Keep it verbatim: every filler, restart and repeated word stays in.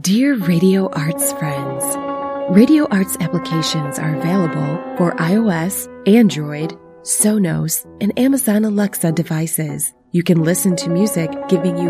Dear Radio Arts friends, Radio Arts applications are available for iOS, Android, Sonos, and Amazon Alexa devices. You can listen to music giving you